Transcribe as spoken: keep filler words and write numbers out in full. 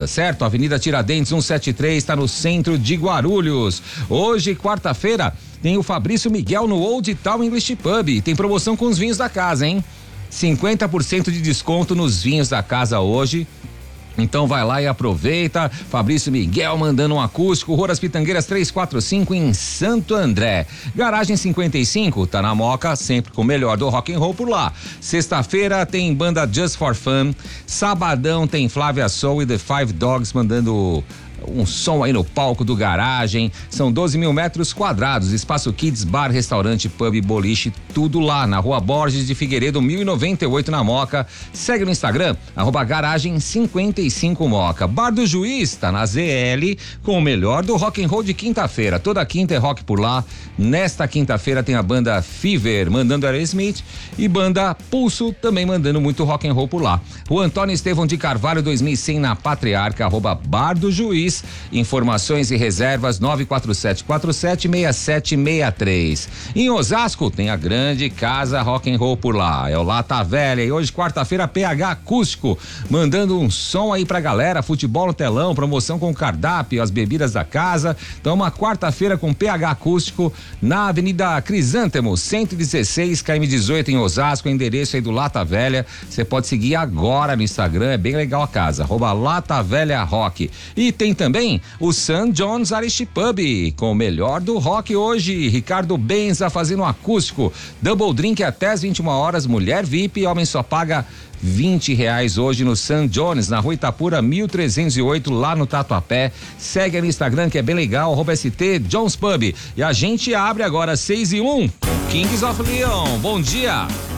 certo? Avenida Tiradentes cento e setenta e três, está no centro de Guarulhos. Hoje, quarta-feira, tem o Fabrício Miguel no Old Town English Pub. Tem promoção com os vinhos da casa, hein? cinquenta por cento de desconto nos vinhos da casa hoje. Então vai lá e aproveita. Fabrício Miguel mandando um acústico. Rua das Pitangueiras trezentos e quarenta e cinco em Santo André. Garagem cinquenta e cinco, tá na Moca, sempre com o melhor do rock and roll por lá. Sexta-feira tem banda Just for Fun. Sabadão tem Flávia Soul e The Five Dogs mandando um som aí no palco do Garagem. São doze mil metros quadrados, espaço kids, bar, restaurante, pub, boliche, tudo lá na Rua Borges de Figueiredo mil e noventa e oito na Moca. Segue no Instagram, arroba garagem cinquenta e cinco Moca. Bar do Juiz tá na Z L com o melhor do rock and roll de quinta-feira. Toda quinta é rock por lá. Nesta quinta-feira tem a banda Fever mandando Aerosmith e banda Pulso também mandando muito rock and roll por lá. O Antônio Estevão de Carvalho dois mil e cem na Patriarca, arroba Bar do Juiz. Informações e reservas nove quatro sete quatro sete seis sete seis três. Em Osasco tem a grande casa rock and roll por lá, é o Lata Velha. E hoje, quarta-feira, P H Acústico mandando um som aí pra galera, futebol no telão, promoção com cardápio, as bebidas da casa. Então uma quarta-feira com P H Acústico na Avenida Crisântemo cento e dezesseis, K M dezoito em Osasco, endereço aí do Lata Velha. Você pode seguir agora no Instagram, é bem legal a casa, arroba Lata Velha Rock. E tem também o Saint John's Irish Pub, com o melhor do rock hoje. Ricardo Benza fazendo um acústico. Double drink até as vinte e uma horas, mulher V I P, homem só paga vinte reais hoje no Saint John's, na Rua Itapura, mil trezentos e oito, lá no Tatuapé. Segue no Instagram que é bem legal, arroba S T John's Pub. E a gente abre agora seis e um, Kings of Leon. Bom dia.